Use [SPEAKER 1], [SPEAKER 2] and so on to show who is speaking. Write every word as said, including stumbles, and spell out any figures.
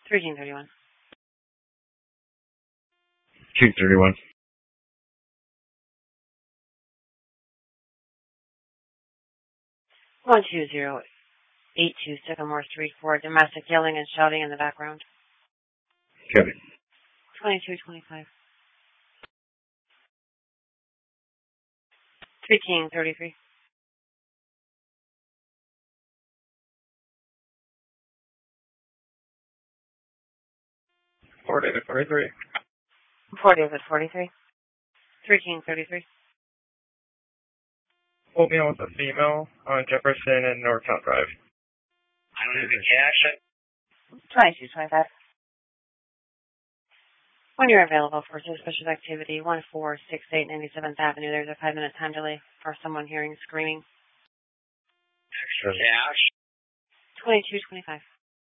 [SPEAKER 1] thirteen thirty-one.
[SPEAKER 2] two thirty-one.
[SPEAKER 1] one two zero eight two Sycamore Street for domestic yelling and shouting in the background.
[SPEAKER 2] Copy.
[SPEAKER 1] twenty-two twenty-five. thirteen thirty-three.
[SPEAKER 2] four David forty-three.
[SPEAKER 1] four David forty-three. thirteen thirty-three.
[SPEAKER 2] Hold me on with a female on Jefferson and Northtown Drive.
[SPEAKER 3] I don't have the cash.
[SPEAKER 1] twenty-two twenty-five. When you're available for suspicious activity, one four six eight ninety-seventh Avenue, there's a five-minute time delay for someone hearing screaming.
[SPEAKER 3] Extra cash.
[SPEAKER 1] twenty-two twenty-five.